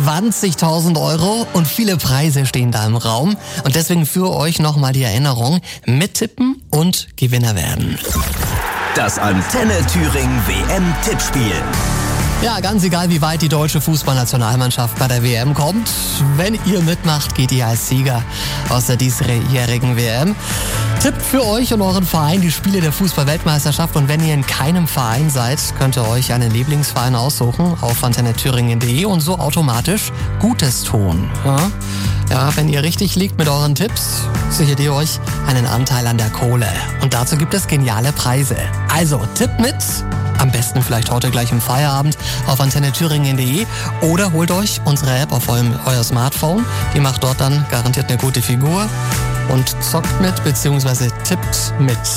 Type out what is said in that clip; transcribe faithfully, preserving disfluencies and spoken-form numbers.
zwanzigtausend Euro und viele Preise stehen da im Raum. Und deswegen für euch nochmal die Erinnerung, mittippen und Gewinner werden. Das Antenne Thüringen W M-Tippspiel. Ja, ganz egal, wie weit die deutsche Fußballnationalmannschaft bei der W M kommt. Wenn ihr mitmacht, geht ihr als Sieger aus der diesjährigen W M. Tippt für euch und euren Verein die Spiele der Fußball-Weltmeisterschaft. Und wenn ihr in keinem Verein seid, könnt ihr euch einen Lieblingsverein aussuchen auf antenne thüringen punkt de und so automatisch Gutes tun. Ja? Ja, wenn ihr richtig liegt mit euren Tipps, sichert ihr euch einen Anteil an der Kohle. Und dazu gibt es geniale Preise. Also tippt mit. Am besten vielleicht heute gleich im Feierabend auf antenne thüringen punkt de oder holt euch unsere App auf eurem, euer Smartphone. Die macht dort dann garantiert eine gute Figur und zockt mit bzw. tippt mit.